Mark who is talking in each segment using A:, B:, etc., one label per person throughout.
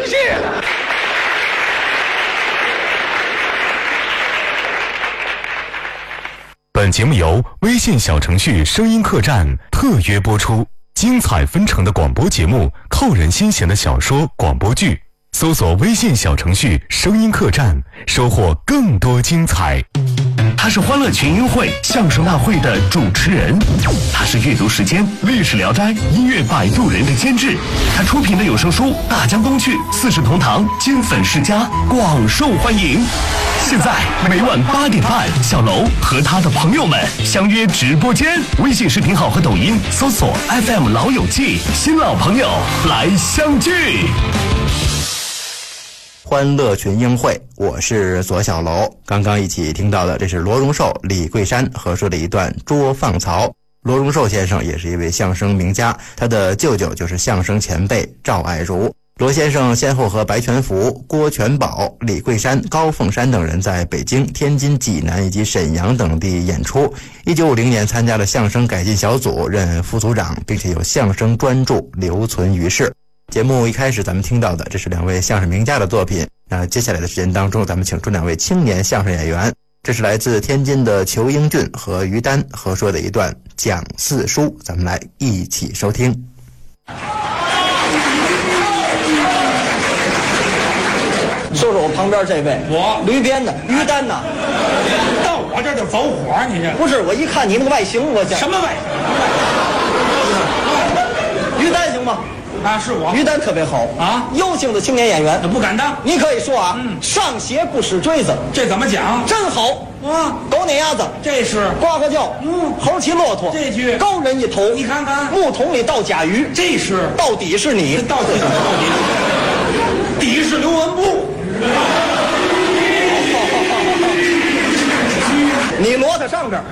A: 谢了。
B: 本节目由微信小程序声音客栈特约播出，精彩纷呈的广播节目，扣人心弦的小说广播剧，搜索微信小程序声音客栈，收获更多精彩。
C: 他是欢乐群英会相声大会的主持人，他是阅读时间历史聊斋音乐摆渡人的监制，他出品的有声书《大江东去》四世同堂金粉世家广受欢迎。现在每晚8点半，小楼和他的朋友们相约直播间，微信视频号和抖音搜索 FM 老友记，新老朋友来相聚。
D: 欢乐群英会，我是左小楼。刚刚一起听到的，这是罗荣寿、李桂山合说的一段捉放曹。罗荣寿先生也是一位相声名家，他的舅舅就是相声前辈赵爱如。罗先生先后和白全福、郭全宝、李桂山、高凤山等人在北京、天津、济南以及沈阳等地演出。1950年参加了相声改进小组，任副组长，并且有相声专著留存于世。节目一开始咱们听到的，这是2位相声名家的作品。那接下来的时间当中，咱们请出2位青年相声演员，这是来自天津的裘英俊和于丹合说的一段讲四书，咱们来一起收听。
E: 说说我旁边这位，
A: 我
E: 驴鞭的于丹呐，
A: 到我这就走火，你这
E: 不是我一看你那个外形，我想
A: 什么外形？
E: 于丹行吗？
A: 啊，是我。
E: 于丹特别好
A: 啊，
E: 优秀的青年演员，
A: 不敢当。
E: 你可以说啊，上鞋不使锥子，
A: 这怎么讲？
E: 真好
A: 啊！
E: 狗撵鸭子，
A: 这是
E: 呱呱叫，猴骑骆驼，
A: 这句
E: 高人一头，
A: 你看看
E: 木桶里倒甲鱼，
A: 这是
E: 到底是你，
A: 到底底是刘文步。
E: 你摞他上边，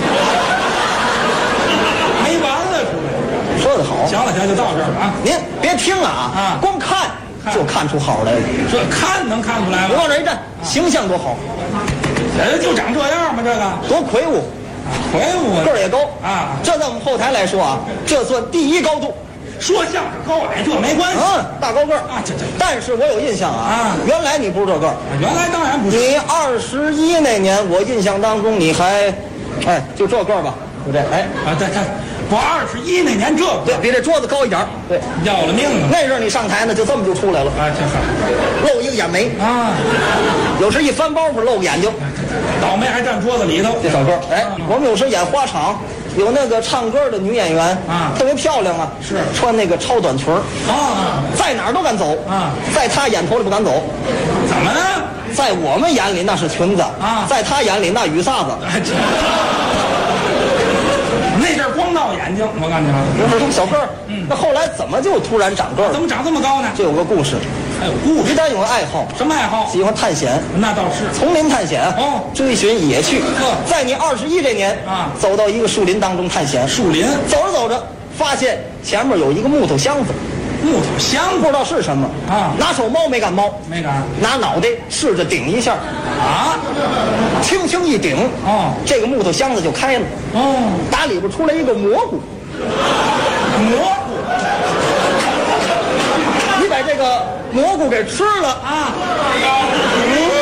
A: 没完了，
E: 说得好。
A: 行了，就到这儿了啊！
E: 您别听啊，光看就看出好来了。
A: 这看能看出来
E: 你
A: 吗？
E: 往这一站，形象多好，
A: 人就长这样吗？这个
E: 多魁梧，
A: 魁梧
E: 个儿也高
A: 啊！
E: 这在我们后台来说啊，这算第一高度。
A: 说相声高矮这没关系
E: 大高个儿
A: 啊！这，
E: 但是我有印象啊，原来你不是这个儿，
A: 原来当然不是。
E: 你21那年，我印象当中你还，就这个儿吧，就这，
A: 对，我21那年这个
E: 对比这桌子高一点儿，对，
A: 要了命了。
E: 那阵儿你上台呢，就这么就出来了，
A: 这好
E: 露一个眼眉
A: 啊，
E: 有时一翻包袱露个眼睛，
A: 倒霉还站桌子里头。
E: 这小个儿，我们有时演花场。有那个唱歌的女演员
A: 啊，
E: 特别漂亮啊，
A: 是
E: 穿那个超短裙
A: 啊，
E: 在哪儿都敢走
A: 啊，
E: 在她眼头里不敢走，
A: 怎么呢？
E: 在我们眼里那是裙子
A: 啊，
E: 在她眼里那雨伞子。
A: 那阵儿光闹眼睛，我感觉
E: 不是小个儿，那后来怎么就突然长个儿？
A: 怎么长这么高呢？
E: 这有个故事，
A: 还有故事。
E: 于丹有个爱好，
A: 什么爱好？
E: 喜欢探险。
A: 那倒是，
E: 丛林探险
A: 哦，
E: 追寻野趣。在你21这年
A: 啊，
E: 走到一个树林当中探险。
A: 树林
E: 走着走着，发现前面有一个木头箱子。
A: 木头箱
E: 不知道是什么
A: 啊，
E: 拿手摸没敢摸，
A: 没敢
E: 拿脑袋试着顶一下
A: 啊，
E: 轻轻一顶，这个木头箱子就开了，打里边出来一个蘑菇，你把这个蘑菇给吃了啊，